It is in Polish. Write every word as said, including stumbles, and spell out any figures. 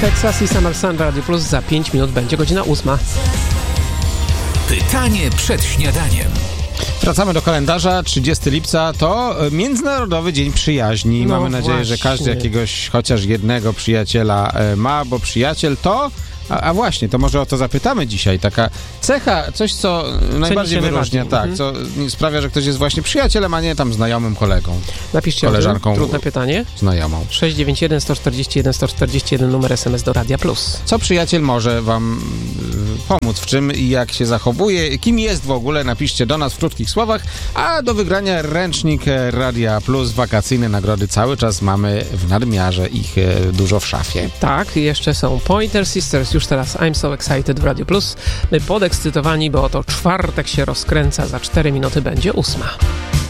Texas i Summer Sun Radio Plus. Za pięć minut będzie godzina ósma. Pytanie przed śniadaniem. Wracamy do kalendarza. trzydziestego lipca to Międzynarodowy Dzień Przyjaźni. No Mamy nadzieję, właśnie. że każdy jakiegoś chociaż jednego przyjaciela ma, bo przyjaciel to... A, a właśnie, to może o to zapytamy dzisiaj. Taka cecha, coś co najbardziej wyróżnia, tak, mhm. co sprawia, że ktoś jest właśnie przyjacielem, a nie tam znajomym kolegą. Napiszcie koleżanką, o tym. Trudne pytanie. Znajomą. sześć dziewięć jeden, sto czterdzieści jeden, sto czterdzieści jeden numer S M S do Radia Plus. Co przyjaciel może wam y, pomóc, w czym i jak się zachowuje, kim jest w ogóle, napiszcie do nas w krótkich słowach, a do wygrania ręcznik Radia Plus, wakacyjne nagrody cały czas mamy w nadmiarze, ich y, dużo w szafie. Tak, jeszcze są Pointer Sisters, już teraz I'm So Excited w Radio Plus. My podekscytowani, bo oto czwartek się rozkręca, za cztery minuty będzie ósma.